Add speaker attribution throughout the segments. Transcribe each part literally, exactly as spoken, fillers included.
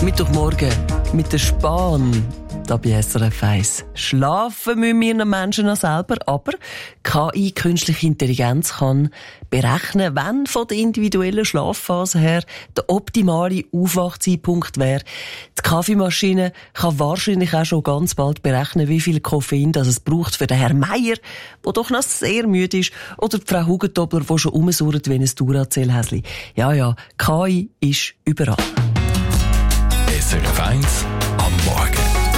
Speaker 1: Mittwochmorgen mit der Spahn. Da bei S R F eins. Schlafen müssen wir Menschen noch selber, aber K I, künstliche Intelligenz, kann berechnen, wann von der individuellen Schlafphase her der optimale Aufwachzeitpunkt wäre. Die Kaffeemaschine kann wahrscheinlich auch schon ganz bald berechnen, wie viel Koffein das es braucht für den Herrn Meier, der doch noch sehr müde ist, oder die Frau Hugentobler, die schon rumsurrt wie ein Duracell-Häsli. Ja, ja, K I ist überall.
Speaker 2: S R F eins am Morgen.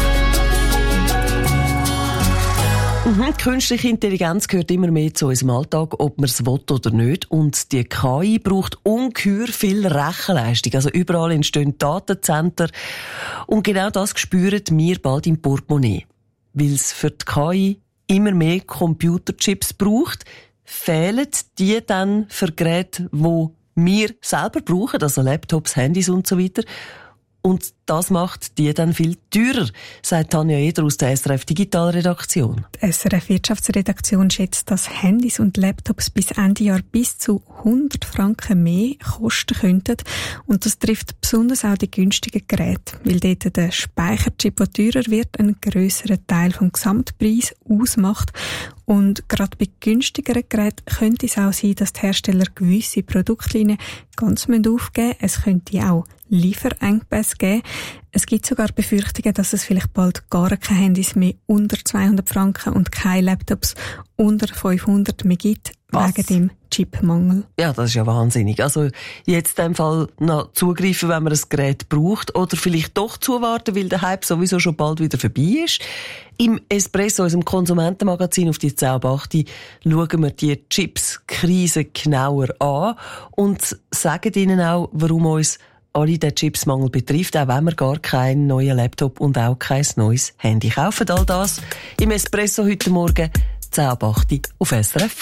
Speaker 1: Mhm, künstliche Intelligenz gehört immer mehr zu unserem Alltag, ob man es will oder nicht. Und die K I braucht ungeheuer viel Rechenleistung. Also überall entstehen Datenzentren. Und genau das spüren wir bald im Portemonnaie. Weil es für die K I immer mehr Computerchips braucht, fehlen die dann für Geräte, die wir selber brauchen, also Laptops, Handys und so weiter. Und das macht die dann viel teurer, sagt Tanja Eder aus der S R F Digitalredaktion.
Speaker 3: Die S R F Wirtschaftsredaktion schätzt, dass Handys und Laptops bis Ende Jahr bis zu hundert Franken mehr kosten könnten. Und das trifft besonders auch die günstigen Geräte, weil dort der Speicherchip, der teurer wird, einen grösseren Teil vom Gesamtpreis ausmacht. Und gerade bei günstigeren Geräten könnte es auch sein, dass die Hersteller gewisse Produktlinien ganz aufgeben müssen. Es könnte auch Lieferengpässe geben. Es gibt sogar Befürchtungen, dass es vielleicht bald gar keine Handys mehr unter zweihundert Franken und keine Laptops unter fünfhundert mehr gibt,
Speaker 1: Was?
Speaker 3: wegen dem Chipmangel.
Speaker 1: Ja, das ist ja wahnsinnig. Also jetzt in dem Fall noch zugreifen, wenn man ein Gerät braucht, oder vielleicht doch zuwarten, weil der Hype sowieso schon bald wieder vorbei ist. Im Espresso, unserem Konsumentenmagazin auf die zehn acht, schauen wir die Chips-Krise genauer an und sagen Ihnen auch, warum uns alle den Chipsmangel betrifft, auch wenn wir gar keinen neuen Laptop und auch kein neues Handy kaufen. All das im Espresso heute Morgen zehn acht auf S R F.